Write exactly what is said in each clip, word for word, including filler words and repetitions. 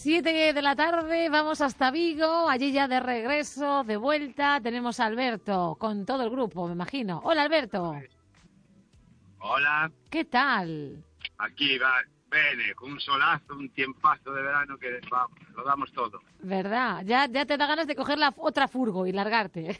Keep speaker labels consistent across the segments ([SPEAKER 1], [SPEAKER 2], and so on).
[SPEAKER 1] Siete de la tarde, vamos hasta Vigo, allí ya de regreso, de vuelta, tenemos a Alberto, con todo el grupo, me imagino. Hola, Alberto.
[SPEAKER 2] Hola.
[SPEAKER 1] ¿Qué tal?
[SPEAKER 2] Aquí va, bene, con un solazo, un tiempazo de verano que vamos, lo damos todo.
[SPEAKER 1] ¿Verdad? Ya, ya te da ganas de coger la otra furgo y largarte.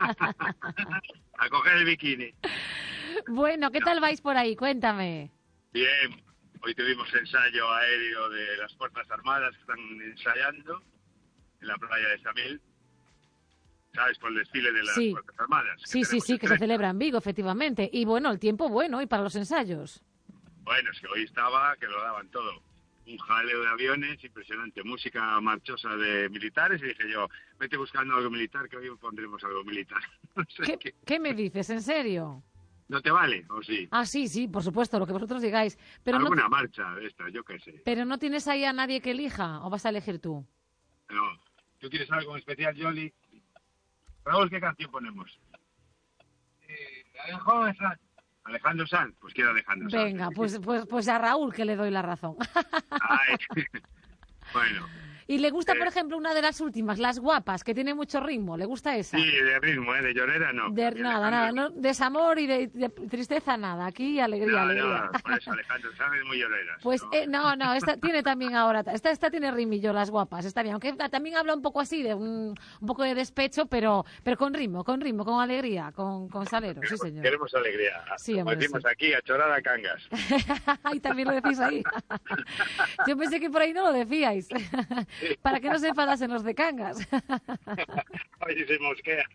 [SPEAKER 2] A coger el bikini.
[SPEAKER 1] Bueno, ¿qué tal vais por ahí? Cuéntame.
[SPEAKER 2] Bien, hoy tuvimos ensayo aéreo de las Fuerzas Armadas que están ensayando en la playa de Samil. ¿Sabes? Por el desfile de las
[SPEAKER 1] Sí.
[SPEAKER 2] Fuerzas Armadas.
[SPEAKER 1] Sí, sí, sí, que se celebra en Vigo, efectivamente. Y bueno, el tiempo bueno y para los ensayos.
[SPEAKER 2] Bueno, es que hoy estaba que lo daban todo. Un jaleo de aviones impresionante, música marchosa de militares y dije yo, vete buscando algo militar que hoy pondremos algo militar. No sé
[SPEAKER 1] ¿Qué,
[SPEAKER 2] qué.
[SPEAKER 1] ¿Qué me dices? ¿En serio?
[SPEAKER 2] ¿No te vale o sí?
[SPEAKER 1] Ah, sí, sí, por supuesto, lo que vosotros digáis. Pero no,
[SPEAKER 2] Alguna marcha de esta, yo qué sé.
[SPEAKER 1] pero no tienes ahí a nadie que elija, ¿o vas a elegir tú?
[SPEAKER 2] No. ¿Tú quieres algo en especial, Jolly? Raúl, ¿qué canción ponemos? Eh, Alejandro Sanz. Alejandro Sanz, pues quiero Alejandro Sanz.
[SPEAKER 1] Venga, pues, pues, pues a Raúl que le doy la razón.
[SPEAKER 2] Ay. Bueno.
[SPEAKER 1] ¿Y le gusta,
[SPEAKER 2] Eh.
[SPEAKER 1] por ejemplo, una de las últimas, Las Guapas, que tiene mucho ritmo? ¿Le gusta esa?
[SPEAKER 2] Sí, de ritmo, ¿eh? De llorera no.
[SPEAKER 1] De,
[SPEAKER 2] De
[SPEAKER 1] nada,
[SPEAKER 2] Alejandro-
[SPEAKER 1] nada, no, desamor y de, de tristeza nada, aquí alegría,
[SPEAKER 2] No,
[SPEAKER 1] alegría.
[SPEAKER 2] no, por eso Alejandro Sanz es muy llorera.
[SPEAKER 1] Pues
[SPEAKER 2] ¿no?
[SPEAKER 1] eh, no, no, esta tiene también ahora, esta, esta tiene rimillo, Las Guapas, está bien, aunque también habla un poco así, de un, un poco de despecho, pero pero con ritmo, con ritmo, con alegría, con, con salero, sí
[SPEAKER 2] Queremos,
[SPEAKER 1] señor.
[SPEAKER 2] queremos alegría.
[SPEAKER 1] Sí,
[SPEAKER 2] Como
[SPEAKER 1] hombre,
[SPEAKER 2] decimos
[SPEAKER 1] sí.
[SPEAKER 2] aquí, a chorada cangas.
[SPEAKER 1] Y también lo decís ahí. Yo pensé que por ahí no lo decíais, para que no se enfadasen los de Cangas.
[SPEAKER 2] Oye, se mosquea.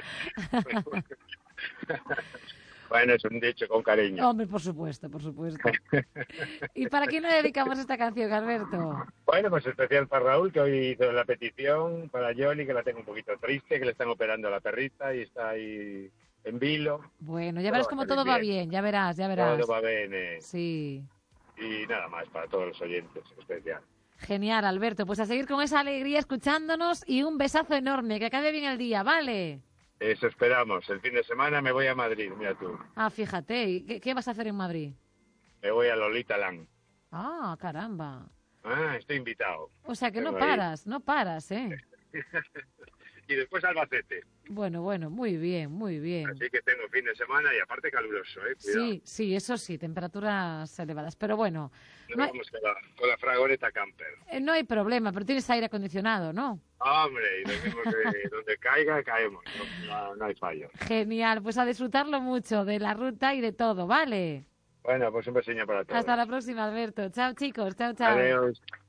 [SPEAKER 2] Bueno, es un dicho con cariño.
[SPEAKER 1] Hombre, por supuesto, por supuesto. ¿Y para quién le dedicamos esta canción, Alberto?
[SPEAKER 2] Bueno, pues especial para Raúl, que hoy hizo la petición, para Yoli, que la tengo un poquito triste, que le están operando a la perrita y está ahí en vilo.
[SPEAKER 1] Bueno, ya
[SPEAKER 2] Todo
[SPEAKER 1] verás
[SPEAKER 2] va a
[SPEAKER 1] cómo
[SPEAKER 2] salir
[SPEAKER 1] todo va
[SPEAKER 2] bien.
[SPEAKER 1] bien, ya verás, ya verás.
[SPEAKER 2] Todo va bien. eh.
[SPEAKER 1] Sí.
[SPEAKER 2] Y nada más, para todos los oyentes, especial.
[SPEAKER 1] Genial, Alberto. Pues a seguir con esa alegría escuchándonos y un besazo enorme. Que acabe bien el día, ¿vale?
[SPEAKER 2] Eso esperamos. El fin de semana me voy a Madrid, mira tú.
[SPEAKER 1] Ah, fíjate. ¿Y qué, qué vas a hacer en Madrid?
[SPEAKER 2] Me voy a Lolita Land.
[SPEAKER 1] Ah, caramba.
[SPEAKER 2] Ah, estoy invitado.
[SPEAKER 1] O sea que no
[SPEAKER 2] Tengo ahí.
[SPEAKER 1] paras, no paras, ¿eh?
[SPEAKER 2] Y después Albacete.
[SPEAKER 1] Bueno, bueno, muy bien, muy bien.
[SPEAKER 2] Así que tengo fin de semana y aparte caluroso, ¿eh? Cuidado.
[SPEAKER 1] Sí, sí, eso sí, temperaturas elevadas. Pero bueno,
[SPEAKER 2] Nos
[SPEAKER 1] no hay,
[SPEAKER 2] vamos con la, con la fragoreta camper.
[SPEAKER 1] eh, no hay problema, pero tienes aire acondicionado, ¿no?
[SPEAKER 2] Hombre, y decimos que donde caiga, caemos. No, no, no hay fallo.
[SPEAKER 1] Genial, pues a disfrutarlo mucho de la ruta y de todo, ¿vale?
[SPEAKER 2] Bueno, pues un besillo para todos.
[SPEAKER 1] Hasta la próxima, Alberto. Chao, chicos. Chao, chao.
[SPEAKER 2] Adiós.